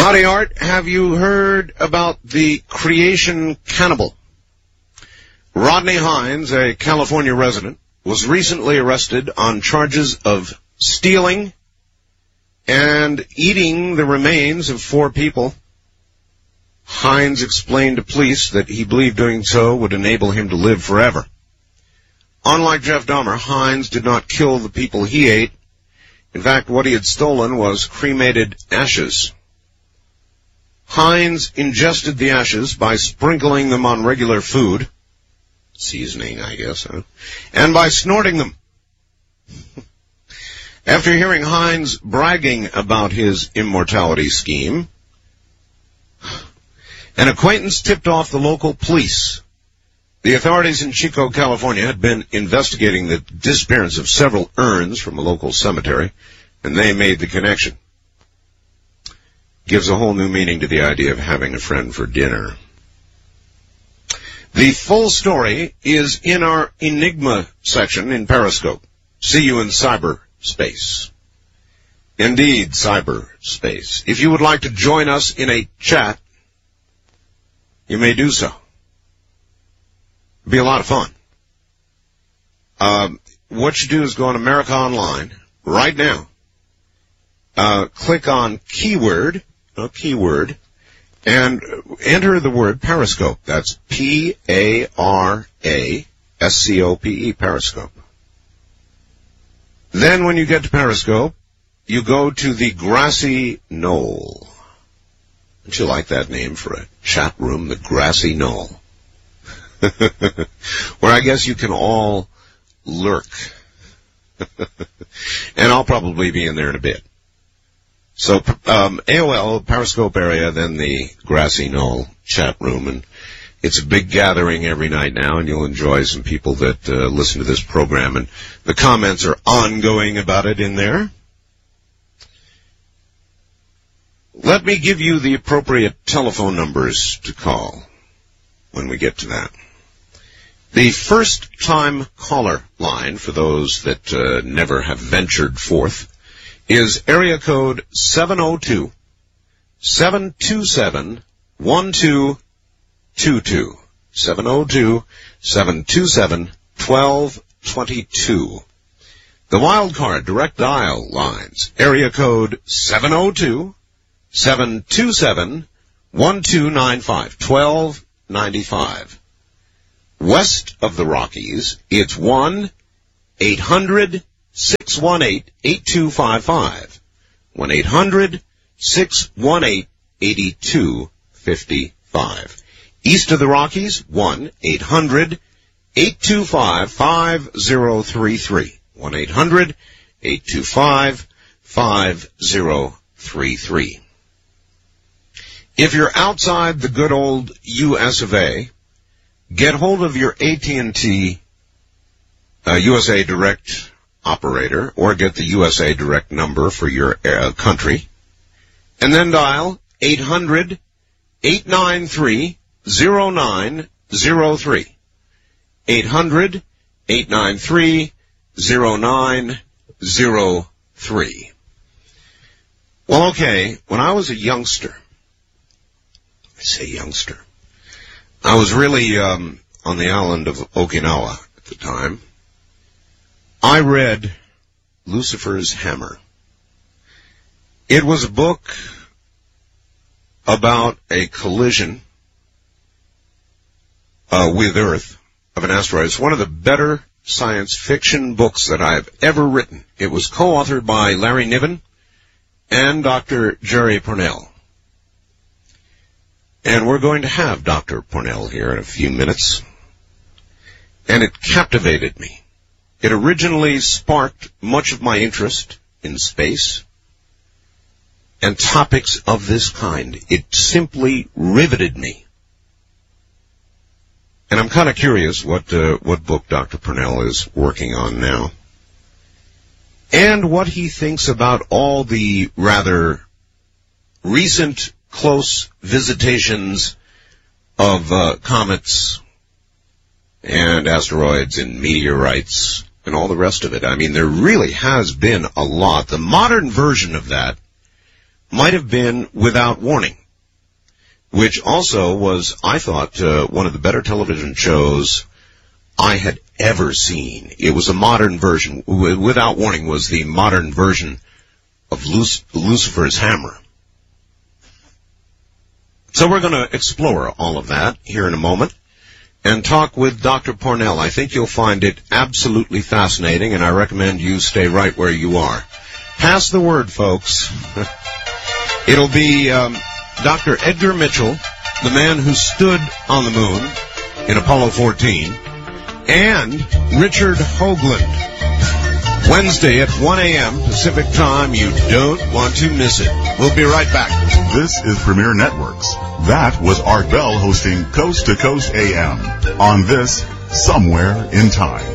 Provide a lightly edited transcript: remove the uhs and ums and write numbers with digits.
Howdy, Art. Have you heard about the creation cannibal? Rodney Hines, a California resident, was recently arrested on charges of stealing and eating the remains of 4 people. Hines explained to police that he believed doing so would enable him to live forever. Unlike Jeff Dahmer, Hines did not kill the people he ate. In fact, what he had stolen was cremated ashes. Hines ingested the ashes by sprinkling them on regular food, seasoning, I guess, and by snorting them. After hearing Hines bragging about his immortality scheme, an acquaintance tipped off the local police. The authorities in Chico, California, had been investigating the disappearance of several urns from a local cemetery, and they made the connection. Gives a whole new meaning to the idea of having a friend for dinner. The full story is in our Enigma section in Periscope. See you in cyberspace. Indeed, cyberspace. If you would like to join us in a chat, you may do so. It'll be a lot of fun. What you do is go on America Online right now. Click on keyword, and enter the word Periscope. That's P-A-R-A-S-C-O-P-E, Periscope. Then when you get to Periscope, you go to the Grassy Knoll. Don't you like that name for a chat room, the Grassy Knoll? Where I guess you can all lurk. And I'll probably be in there in a bit. So, AOL, Periscope area, then the Grassy Knoll chat room, and it's a big gathering every night now, and you'll enjoy some people that listen to this program, and the comments are ongoing about it in there. Let me give you the appropriate telephone numbers to call when we get to that. The first-time caller line, for those that never have ventured forth, is area code 702-727-1222. 702-727-1222. The wildcard direct dial lines, area code 702-727-1295, 1295. West of the Rockies, it's 1-800-618-8255. 1-800-618-8255. East of the Rockies, 1-800-825-5033. 1-800-825-5033. If you're outside the good old U.S. of A., get hold of your AT&T USA Direct operator, or get the USA Direct number for your country, and then dial 800-893-0903. 800-893-0903. Well, okay, when I was a youngster, I was really on the island of Okinawa at the time. I read Lucifer's Hammer. It was a book about a collision with Earth of an asteroid. It's one of the better science fiction books that I've ever written. It was co-authored by Larry Niven and Dr. Jerry Pournelle. And we're going to have Dr. Pournelle here in a few minutes. And it captivated me. It originally sparked much of my interest in space and topics of this kind. It simply riveted me. And I'm kind of curious what book Dr. Pournelle is working on now. And what he thinks about all the rather recent close visitations of comets and asteroids and meteorites and all the rest of it. I mean, there really has been a lot. The modern version of that might have been Without Warning, which also was, I thought, one of the better television shows I had ever seen. It was a modern version. Without Warning was the modern version of Lucifer's Hammer. So we're going to explore all of that here in a moment and talk with Dr. Parnell. I think you'll find it absolutely fascinating, and I recommend you stay right where you are. Pass the word, folks. It'll be Dr. Edgar Mitchell, the man who stood on the moon in Apollo 14, and Richard Hoagland. Wednesday at 1 a.m. Pacific Time. You don't want to miss it. We'll be right back. This is Premier Networks. That was Art Bell hosting Coast to Coast AM on this Somewhere in Time.